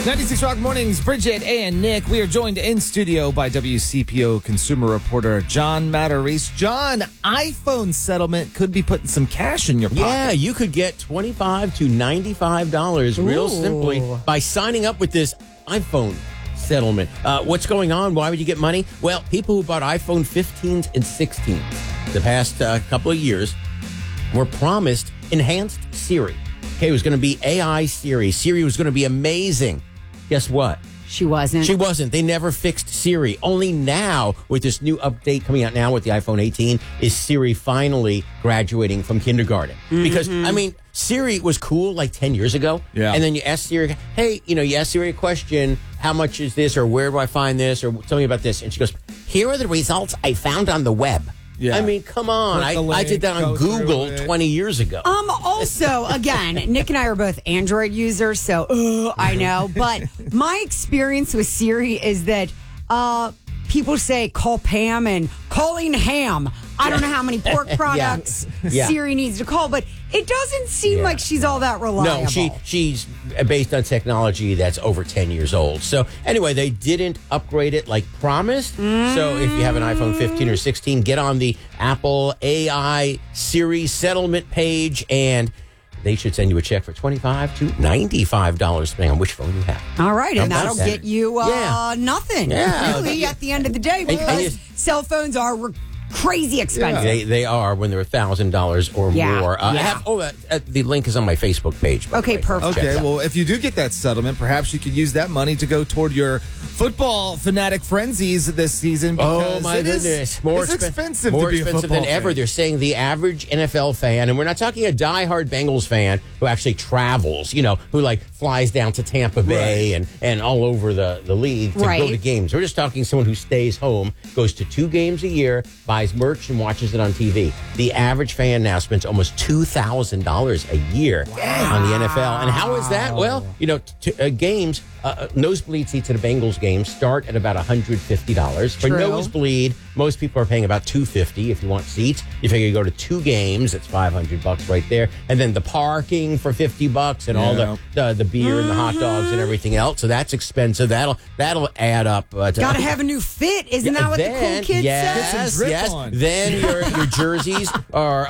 96 Rock Mornings, Bridget and Nick. We are joined in studio by WCPO consumer reporter John Matarese. John, iPhone settlement could be putting some cash in your pocket. Yeah, you could get $25 to $95 real simply by signing up with this iPhone settlement. What's going on? Why would you get money? Well, people who bought iPhone 15s and 16s the past couple of years were promised enhanced Siri. Okay, it was going to be AI Siri. Siri was going to be amazing. Guess what? She wasn't. She wasn't. They never fixed Siri. Only now, with this new update coming out now with the iPhone 18, is Siri finally graduating from kindergarten. Because, I mean, Siri was cool like 10 years ago. Yeah. And then you ask Siri, hey, you ask Siri a question, how much is this, or where do I find this, or tell me about this. And she goes, here are the results I found on the web. Yeah. I mean, come on. I did that on Google 20 years ago. Also, again, Nick and I are both Android users, so I know. But my experience with Siri is that people say call Pam and calling ham. I don't know how many pork products Siri needs to call, but it doesn't seem like she's all that reliable. No, she's based on technology that's over 10 years old. So anyway, they didn't upgrade it like promised. So if you have an iPhone 15 or 16, get on the Apple AI Siri settlement page, and they should send you a check for $25 to $95, depending on which phone you have. All right, and that'll get you nothing, really, at the end of the day, because cell phones are crazy expensive. They are when they're $1,000 or more. The link is on my Facebook page. Okay, perfect. Okay, well, if you do get that settlement, perhaps you could use that money to go toward your football fanatic frenzies this season. Oh, my goodness. It's expensive more to be a expensive football than ever. fan. They're saying the average NFL fan, and we're not talking a diehard Bengals fan who actually travels, who like flies down to Tampa Bay and all over the league to go to games. We're just talking someone who stays home, goes to 2 games a year, buys merch and watches it on TV. The average fan now spends almost $2,000 a year on the NFL. And how is that? Well, games, nosebleed seats at a Bengals game start at about $150. For nosebleed, most people are paying about $250 if you want seats. You figure you go to 2 games, it's $500 right there. And then the parking for $50 and all the beer and the hot dogs and everything else. So that's expensive. That'll add up. Gotta have a new fit. Isn't that what the cool kids say? Yes. Then your jerseys are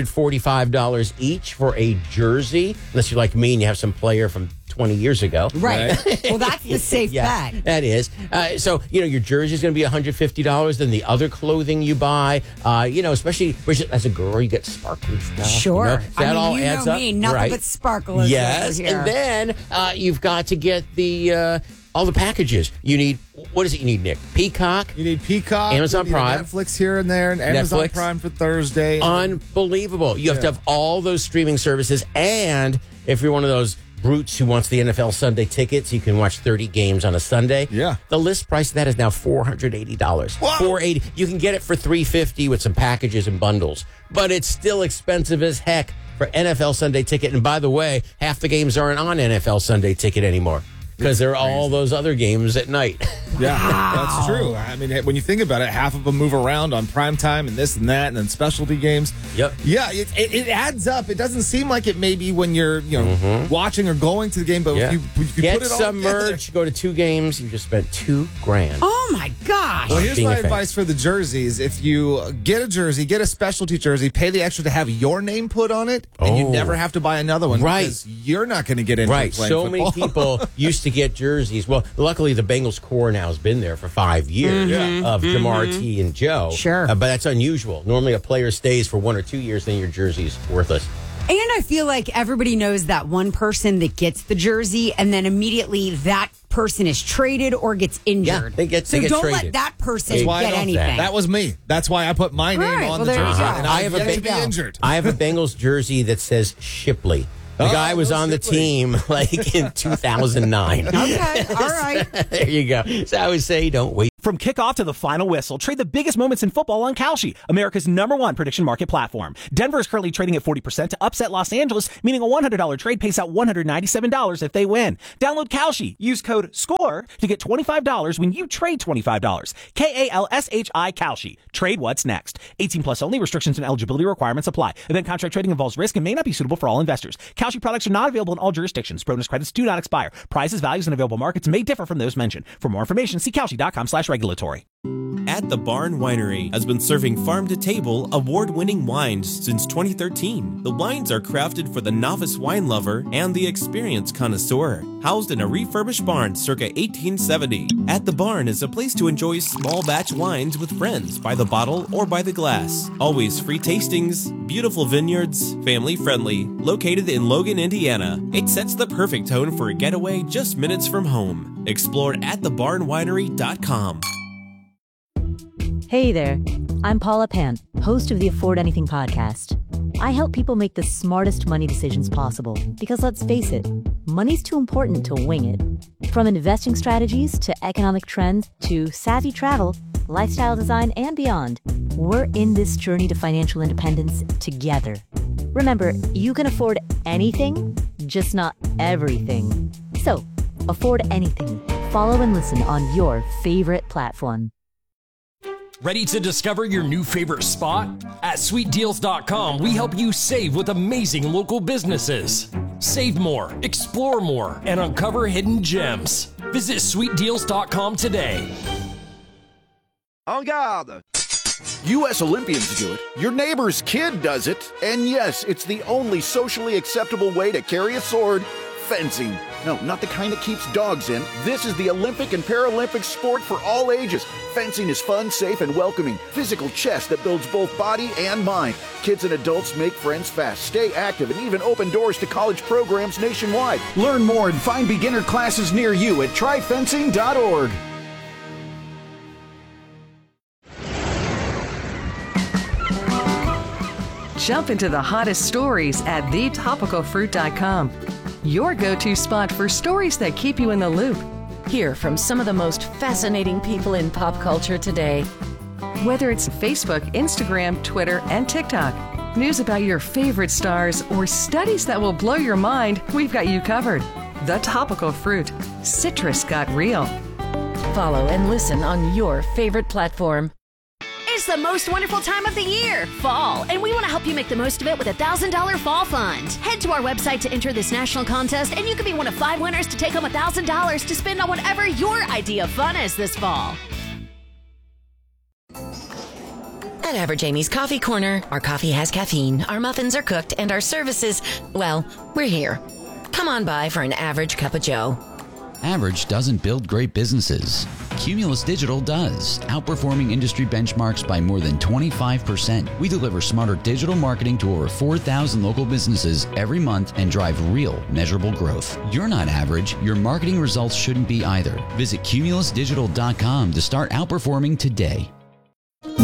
$145 each for a jersey, unless you're like me and you have some player from 20 years ago. Right. Well, that's the safe bet. That is. So, your jersey is going to be $150. Then the other clothing you buy, especially as a girl, you get sparkly stuff. Sure. So that all adds up. Nothing but sparklers. Yes. Over here. And then you've got to get all the packages. You need, what is it you need, Nick? Peacock? You need Peacock. Amazon Prime. Netflix here and there. And Amazon Prime for Thursday. Unbelievable. You have to have all those streaming services. And if you're one of those brutes who wants the NFL Sunday tickets, you can watch 30 games on a Sunday. Yeah. The list price of that is now $480. $480. You can get it for $350 with some packages and bundles. But it's still expensive as heck for NFL Sunday ticket. And by the way, half the games aren't on NFL Sunday ticket anymore, because there are all those other games at night. Yeah, that's true. I mean, when you think about it, half of them move around on prime time and this and that, and then specialty games. Yep. Yeah, it adds up. It doesn't seem like it maybe when you're watching or going to the game, but if you get put it all some together, merch, go to 2 games, you just spent $2,000. Oh my gosh. Well, here's Being my a fan. advice for the jerseys. If you get a jersey, get a specialty jersey, pay the extra to have your name put on it, and you never have to buy another one. Right. Because you're not going to get into playing So many football. people used to get jerseys. Well, luckily the Bengals core now has been there for 5 years of Jamar T and Joe. Sure. But that's unusual. Normally a player stays for 1 or 2 years, then your jersey's worthless. And I feel like everybody knows that one person that gets the jersey, and then immediately that person is traded or gets injured. Yeah, they get don't traded. let that person why I get don't- anything. That was me. That's why I put my name Right, on well, the there you jersey. go. And I have a yet to be big- injured. I have a Bengals jersey that says Shipley. The guy was on the team like in 2009. Okay, all right. There you go. So I would say don't wait. From kickoff to the final whistle, trade the biggest moments in football on Kalshi, America's #1 prediction market platform. Denver is currently trading at 40% to upset Los Angeles, meaning a $100 trade pays out $197 if they win. Download Kalshi. Use code SCORE to get $25 when you trade $25. KALSHI Kalshi. Trade what's next. 18 plus only. Restrictions and eligibility requirements apply. Event contract trading involves risk and may not be suitable for all investors. Kalshi products are not available in all jurisdictions. Bonus credits do not expire. Prices, values, and available markets may differ from those mentioned. For more information, see Kalshi.com/regulatory. At the Barn Winery has been serving farm-to-table, award-winning wines since 2013. The wines are crafted for the novice wine lover and the experienced connoisseur. Housed in a refurbished barn circa 1870, At the Barn is a place to enjoy small-batch wines with friends by the bottle or by the glass. Always free tastings, beautiful vineyards, family-friendly, located in Logan, Indiana. It sets the perfect tone for a getaway just minutes from home. Explore atthebarnwinery.com. Hey there, I'm Paula Pant, host of the Afford Anything podcast. I help people make the smartest money decisions possible because let's face it, money's too important to wing it. From investing strategies to economic trends to savvy travel, lifestyle design, and beyond, we're in this journey to financial independence together. Remember, you can afford anything, just not everything. So, afford anything. Follow and listen on your favorite platform. Ready to discover your new favorite spot? At sweetdeals.com, we help you save with amazing local businesses. Save more, explore more, and uncover hidden gems. Visit sweetdeals.com today. En garde! U.S. Olympians do it. Your neighbor's kid does it. And yes, it's the only socially acceptable way to carry a sword. Fencing. No, not the kind that keeps dogs in. This is the Olympic and Paralympic sport for all ages. Fencing is fun, safe, and welcoming. Physical chess that builds both body and mind. Kids and adults make friends fast, stay active, and even open doors to college programs nationwide. Learn more and find beginner classes near you at tryfencing.org. Jump into the hottest stories at thetopicalfruit.com. Your go-to spot for stories that keep you in the loop. Hear from some of the most fascinating people in pop culture today. Whether it's Facebook, Instagram, Twitter, and TikTok, news about your favorite stars, or studies that will blow your mind, we've got you covered. The Topical Fruit. Citrus got real. Follow and listen on your favorite platform. It's the most wonderful time of the year, fall, and we want to help you make the most of it with a $1,000 fall fund. Head to our website to enter this national contest, and you could be one of 5 winners to take home $1,000 to spend on whatever your idea of fun is this fall. At Average Amy's Coffee Corner, our coffee has caffeine, our muffins are cooked, and our services, well, we're here. Come on by for an average cup of joe. Average doesn't build great businesses. Cumulus Digital does, outperforming industry benchmarks by more than 25%. We deliver smarter digital marketing to over 4,000 local businesses every month and drive real, measurable growth. You're not average. Your marketing results shouldn't be either. Visit cumulusdigital.com to start outperforming today.